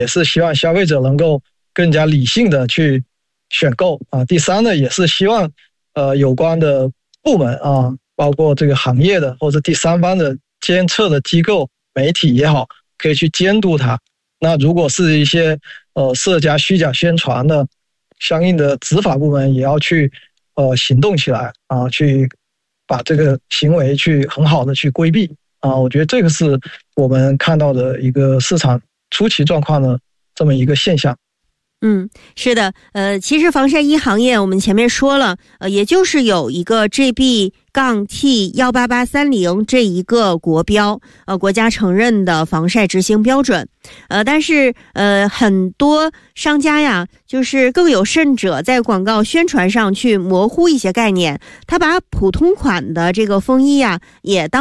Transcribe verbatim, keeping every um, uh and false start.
也是希望消费者能够更加理性的去选购啊。第三呢，也是希望呃有关的部门啊，包括这个行业的或者第三方的监测的机构、媒体也好，可以去监督它。那如果是一些呃涉加虚假宣传的，相应的执法部门也要去呃行动起来啊，去把这个行为去很好的去规避啊。我觉得这个是我们看到的一个市场初期状况的这么一个现象。 嗯，是的，呃，其实防晒衣行业我们前面说了，呃，也就是有一个 G B T 一八八三零这一个国标，呃，国家承认的防晒执行标准，呃，但是呃，很多商家呀，就是更有甚者，在广告宣传上去模糊一些概念，他把普通款的这个风衣呀，也当